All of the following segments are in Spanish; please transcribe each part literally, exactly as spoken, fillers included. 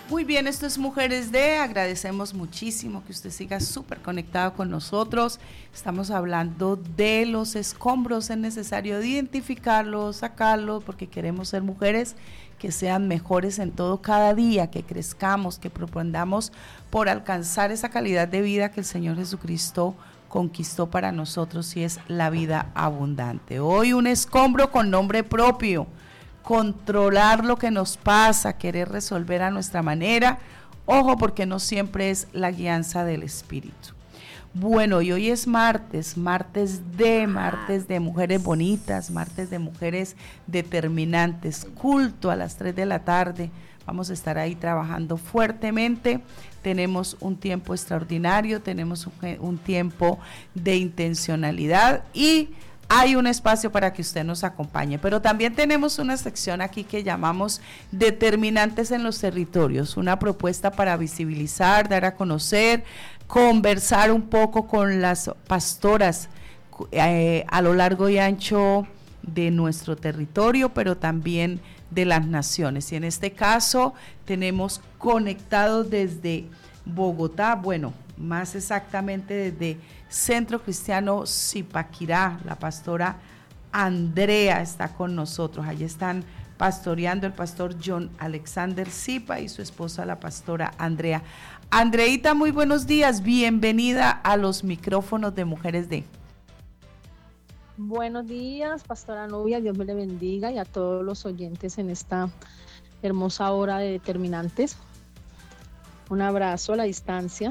Muy bien, esto es Mujeres de, agradecemos muchísimo que usted siga súper conectado con nosotros. Estamos hablando de los escombros, es necesario identificarlos, sacarlos, porque queremos ser mujeres que sean mejores en todo cada día, que crezcamos, que propondamos por alcanzar esa calidad de vida que el Señor Jesucristo conquistó para nosotros y es la vida abundante. Hoy un escombro con nombre propio. Controlar lo que nos pasa, querer resolver a nuestra manera, ojo porque no siempre es la guianza del Espíritu. Bueno, y hoy es martes, martes de, martes de mujeres bonitas, martes de mujeres determinantes, culto a las tres de la tarde, vamos a estar ahí trabajando fuertemente, tenemos un tiempo extraordinario, tenemos un, un tiempo de intencionalidad y hay un espacio para que usted nos acompañe, pero también tenemos una sección aquí que llamamos Determinantes en los Territorios, una propuesta para visibilizar, dar a conocer, conversar un poco con las pastoras eh, a lo largo y ancho de nuestro territorio, pero también de las naciones. Y en este caso tenemos conectados desde Bogotá, bueno, más exactamente desde Centro Cristiano Zipaquirá, la pastora Andrea está con nosotros. Allí están pastoreando el pastor John Alexander Zipa y su esposa la pastora Andrea. Andreita, muy buenos días, bienvenida a los micrófonos de Mujeres de. Buenos días, pastora Nubia, Dios me le bendiga y a todos los oyentes en esta hermosa hora de Determinantes. Un abrazo a la distancia.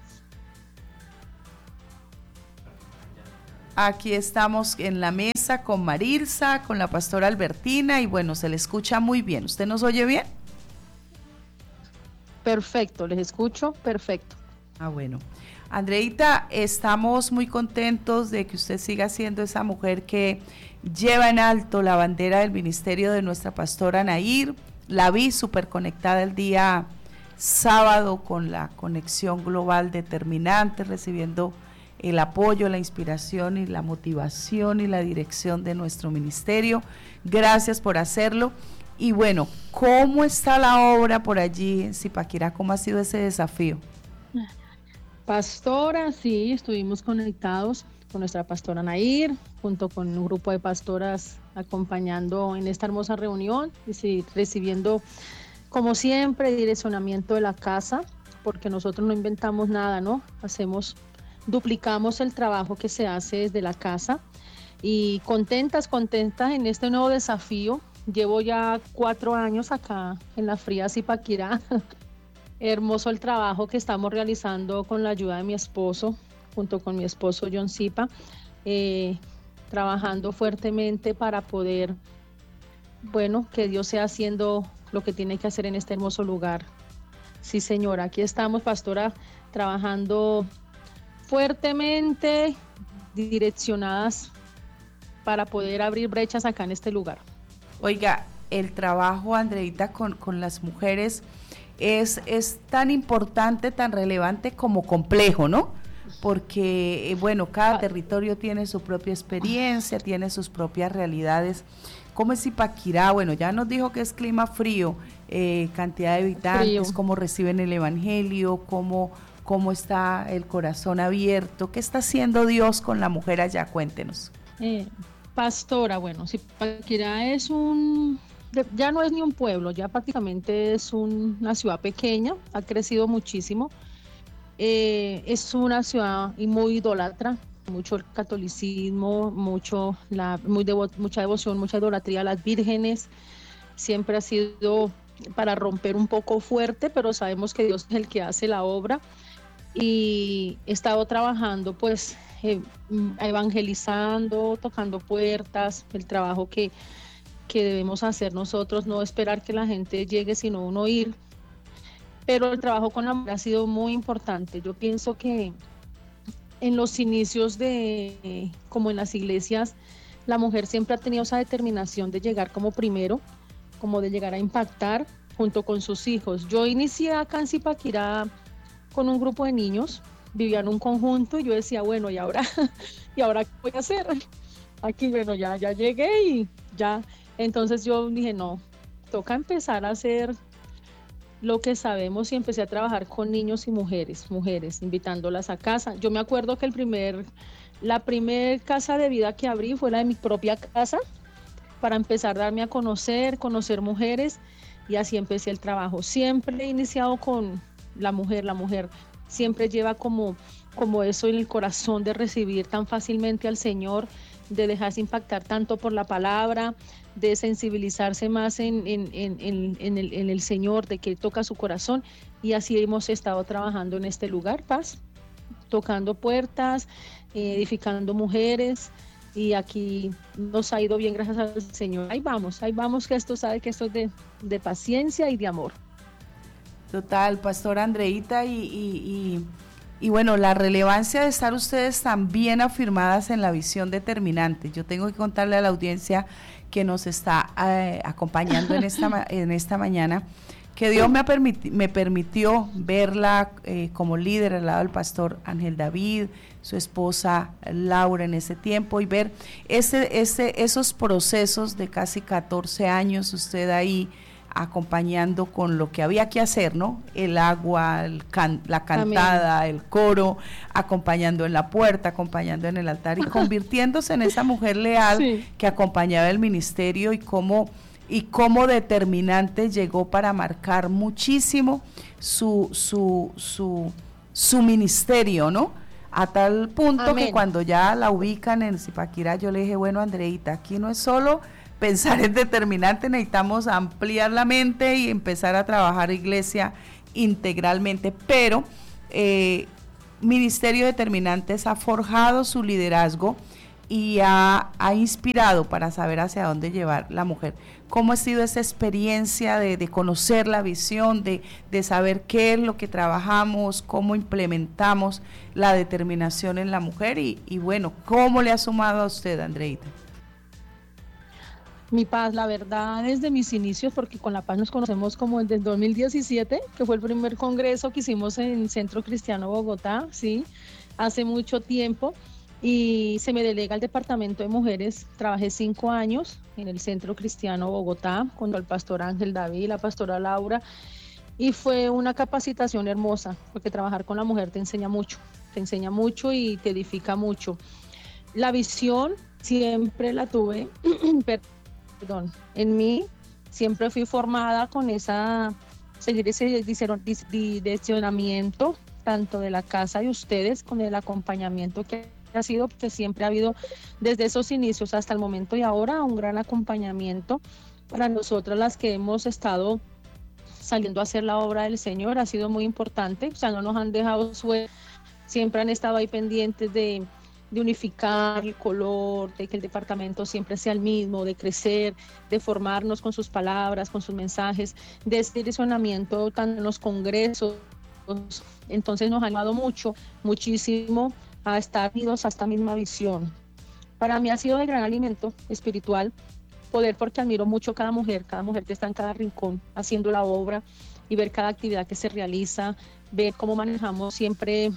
Aquí estamos en la mesa con Marilsa, con la pastora Albertina y bueno, se le escucha muy bien. ¿Usted nos oye bien? Perfecto, les escucho, perfecto. Ah, bueno. Andreita, estamos muy contentos de que usted siga siendo esa mujer que lleva en alto la bandera del ministerio de nuestra pastora Nair. La vi súper conectada el día sábado con la conexión global determinante, recibiendo el apoyo, la inspiración y la motivación y la dirección de nuestro ministerio. Gracias por hacerlo. Y bueno, ¿cómo está la obra por allí en Zipaquirá? ¿Cómo ha sido ese desafío? Pastora, sí, estuvimos conectados con nuestra pastora Nair, junto con un grupo de pastoras acompañando en esta hermosa reunión y sí, recibiendo, como siempre, direccionamiento de la casa, porque nosotros no inventamos nada, ¿no? Hacemos duplicamos el trabajo que se hace desde la casa y contentas, contentas en este nuevo desafío. Llevo ya cuatro años acá en la fría Zipaquirá. Hermoso el trabajo que estamos realizando con la ayuda de mi esposo, junto con mi esposo John Zipa, eh, trabajando fuertemente para poder, bueno, que Dios sea haciendo lo que tiene que hacer en este hermoso lugar. Sí, señora, aquí estamos, pastora, trabajando fuertemente direccionadas para poder abrir brechas acá en este lugar. Oiga, el trabajo, Andreita, con, con las mujeres es, es tan importante, tan relevante como complejo, ¿no? Porque, eh, bueno, cada territorio tiene su propia experiencia, tiene sus propias realidades. ¿Cómo es Zipaquirá? Bueno, ya nos dijo que es clima frío, eh, cantidad de habitantes, frío. Cómo reciben el evangelio, cómo... ¿Cómo está el corazón abierto? ¿Qué está haciendo Dios con la mujer allá? Cuéntenos. Eh, pastora, bueno, Zipaquirá es un, ya no es ni un pueblo, ya prácticamente es un, una ciudad pequeña, ha crecido muchísimo. Eh, es una ciudad muy idólatra, mucho el catolicismo, mucho la, muy devo, mucha devoción, mucha idolatría a las vírgenes. Siempre ha sido para romper un poco fuerte, pero sabemos que Dios es el que hace la obra. Y he estado trabajando pues eh, evangelizando, tocando puertas, el trabajo que, que debemos hacer nosotros, no esperar que la gente llegue sino uno ir, pero el trabajo con la mujer ha sido muy importante. Yo pienso que en los inicios de, eh, como en las iglesias, la mujer siempre ha tenido esa determinación de llegar como primero, como de llegar a impactar junto con sus hijos. Yo inicié acá en Zipaquirá con un grupo de niños, vivían en un conjunto y yo decía, bueno, ¿y ahora, ¿y ahora qué voy a hacer? Aquí, bueno, ya, ya llegué y ya. Entonces yo dije, no, toca empezar a hacer lo que sabemos y empecé a trabajar con niños y mujeres, mujeres, invitándolas a casa. Yo me acuerdo que el primer, la primer casa de vida que abrí fue la de mi propia casa, para empezar a darme a conocer, conocer mujeres, y así empecé el trabajo. Siempre he iniciado con la mujer, la mujer siempre lleva como, como eso en el corazón de recibir tan fácilmente al Señor, de dejarse impactar tanto por la palabra, de sensibilizarse más en, en, en, en, en, el, en el Señor, de que toca su corazón, y así hemos estado trabajando en este lugar, Paz, tocando puertas, edificando mujeres, y aquí nos ha ido bien, gracias al Señor. Ahí vamos, ahí vamos, que esto sabe que esto es de, de paciencia y de amor. Total, Pastora Andreita, y, y, y, y bueno, la relevancia de estar ustedes tan bien afirmadas en la visión determinante. Yo tengo que contarle a la audiencia que nos está eh, acompañando en esta, en esta mañana, que Dios me, permiti- me permitió verla eh, como líder al lado del pastor Ángel David, su esposa Laura en ese tiempo, y ver ese, ese, esos procesos de casi catorce años, usted ahí acompañando con lo que había que hacer, ¿no? El agua, el can, la cantada, Amén. El coro, acompañando en la puerta, acompañando en el altar y convirtiéndose en esa mujer leal, sí, que acompañaba el ministerio, y cómo, y cómo determinante llegó para marcar muchísimo su, su, su, su ministerio, ¿no? A tal punto Amén. Que cuando ya la ubican en Zipaquirá, yo le dije, bueno, Andreita, aquí no es solo pensar en determinante, necesitamos ampliar la mente y empezar a trabajar iglesia integralmente, pero eh, Ministerio Determinantes ha forjado su liderazgo y ha, ha inspirado para saber hacia dónde llevar la mujer. ¿Cómo ha sido esa experiencia de, de conocer la visión, de, de saber qué es lo que trabajamos, cómo implementamos la determinación en la mujer y, y bueno, cómo le ha sumado a usted, Andreita? Mi Paz, la verdad, desde mis inicios, porque con La Paz nos conocemos como desde el dos mil diecisiete, que fue el primer congreso que hicimos en Centro Cristiano Bogotá, sí, hace mucho tiempo, y se me delega al departamento de mujeres. Trabajé cinco años en el Centro Cristiano Bogotá con el pastor Ángel David y la pastora Laura, y fue una capacitación hermosa, porque trabajar con la mujer te enseña mucho, te enseña mucho y te edifica mucho. La visión siempre la tuve, perdón, en mí, siempre fui formada con esa, seguir ese direccionamiento, tanto de la casa de ustedes, con el acompañamiento que ha sido, porque siempre ha habido desde esos inicios hasta el momento y ahora un gran acompañamiento para nosotras las que hemos estado saliendo a hacer la obra del Señor. Ha sido muy importante, o sea, no nos han dejado sueltos, siempre han estado ahí pendientes de de unificar el color, de que el departamento siempre sea el mismo, de crecer, de formarnos con sus palabras, con sus mensajes, de este direccionamiento tanto en los congresos. Entonces nos ha ayudado mucho, muchísimo a estar unidos a esta misma visión. Para mí ha sido de gran alimento espiritual poder, porque admiro mucho cada mujer, cada mujer que está en cada rincón haciendo la obra, y ver cada actividad que se realiza, ver cómo manejamos siempre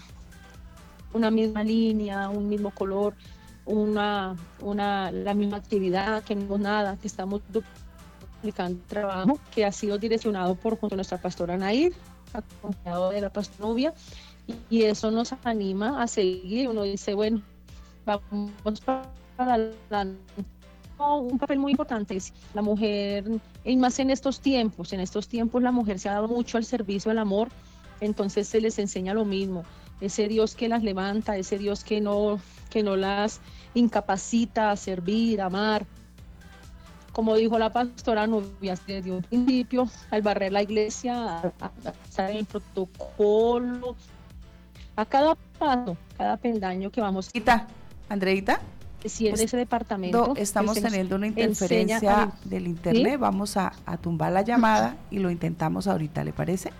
una misma línea, un mismo color, una, una, la misma actividad, que no nada, que estamos duplicando el trabajo que ha sido direccionado por junto a nuestra pastora Nair, acompañado de la pastora Nubia, y, y eso nos anima a seguir. Uno dice, bueno, vamos para adelante. Un papel muy importante es la mujer, y más en estos tiempos, en estos tiempos la mujer se ha dado mucho al servicio del amor, entonces se les enseña lo mismo. Ese Dios que las levanta, ese Dios que no, que no las incapacita a servir, a amar. Como dijo la pastora Nubia desde un principio, al barrer la iglesia, a, a, a estar en el protocolo, a cada paso, cada peldaño que vamos. Andreita, Andreita. Si en ese departamento estamos teniendo una interferencia a, del internet, ¿sí? Vamos a, a tumbar la llamada y lo intentamos ahorita, ¿le parece?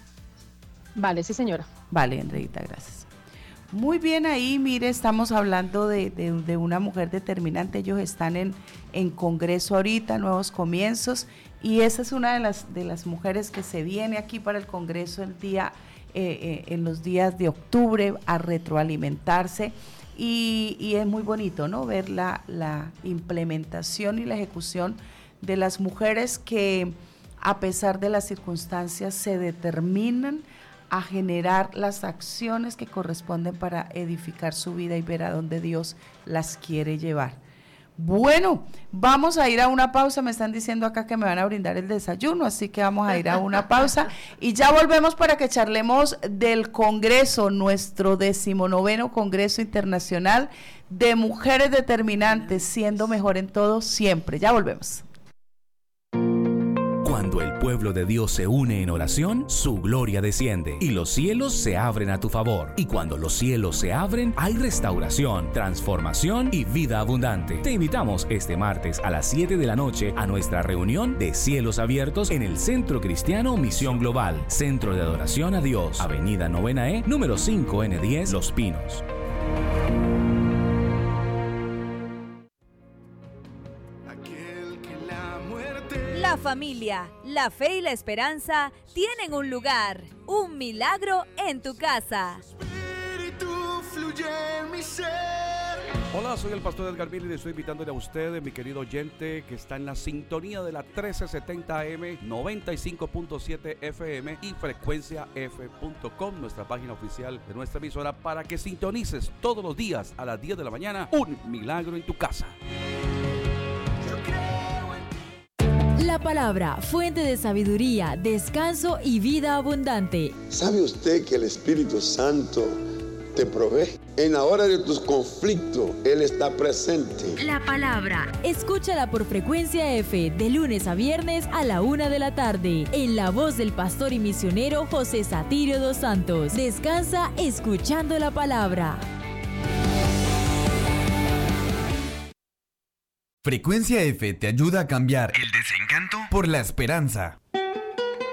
Vale, sí, señora. Vale, Andreita, gracias. Muy bien, ahí, mire, estamos hablando de, de, de una mujer determinante. Ellos están en, en congreso ahorita, nuevos comienzos, y esa es una de las, de las mujeres que se viene aquí para el congreso el día, eh, eh, en los días de octubre, a retroalimentarse, y, y es muy bonito, ¿no? Ver la, la implementación y la ejecución de las mujeres que a pesar de las circunstancias, se determinan a generar las acciones que corresponden para edificar su vida y ver a dónde Dios las quiere llevar. Bueno, vamos a ir a una pausa, me están diciendo acá que me van a brindar el desayuno, así que vamos a ir a una pausa y ya volvemos para que charlemos del Congreso, nuestro decimonoveno Congreso Internacional de Mujeres Determinantes, siendo mejor en todo siempre. Ya volvemos. Cuando el pueblo de Dios se une en oración, su gloria desciende y los cielos se abren a tu favor. Y cuando los cielos se abren, hay restauración, transformación y vida abundante. Te invitamos este martes a las siete de la noche a nuestra reunión de Cielos Abiertos en el Centro Cristiano Misión Global, Centro de Adoración a Dios, Avenida Novena E, número cinco N diez, Los Pinos. La familia, la fe y la esperanza tienen un lugar, un milagro en tu casa. Hola, soy el pastor Edgar Miller y estoy invitándole a usted, mi querido oyente, que está en la sintonía de la trece setenta A M, noventa y cinco punto siete F M y frecuencia f punto com, nuestra página oficial de nuestra emisora, para que sintonices todos los días a las diez de la mañana, un milagro en tu casa. La palabra, fuente de sabiduría, descanso y vida abundante. ¿Sabe usted que el Espíritu Santo te provee? En la hora de tus conflictos, Él está presente. La palabra. Escúchala por Frecuencia F de lunes a viernes a la una de la tarde. En la voz del pastor y misionero José Satirio dos Santos. Descansa escuchando la palabra. Frecuencia F te ayuda a cambiar el desencanto por la esperanza.